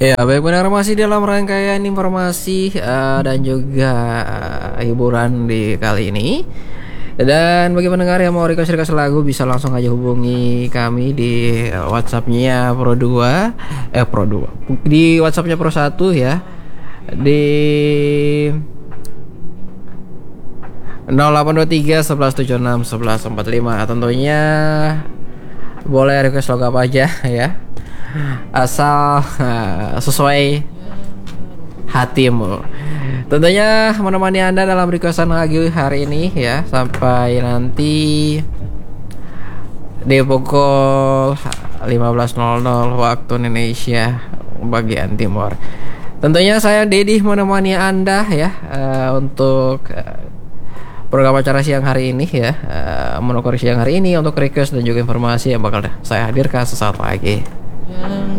Ya, baik benar masih dalam rangkaian informasi dan juga hiburan di kali ini. Dan bagi pendengar yang mau request lagu bisa langsung aja hubungi kami di WhatsApp-nya Pro 2 Pro 2 di WhatsApp-nya Pro 1 ya di 0823 1176 1145. Tentunya boleh request lagu apa aja ya, asal sesuai hatimu. Tentunya menemani Anda dalam requestan lagu hari ini ya, sampai nanti di pukul 15.00 waktu Indonesia bagian timur. Tentunya saya Dedi menemani Anda ya untuk program acara siang hari ini ya, menukar siang hari ini untuk request dan juga informasi yang bakal saya hadirkan sesaat lagi.